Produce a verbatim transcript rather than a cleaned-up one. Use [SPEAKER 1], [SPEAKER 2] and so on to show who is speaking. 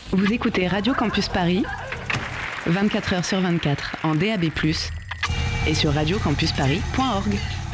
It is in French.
[SPEAKER 1] Vous écoutez Radio Campus Paris, vingt-quatre heures sur vingt-quatre en D A B plus, et sur radio campus paris point org.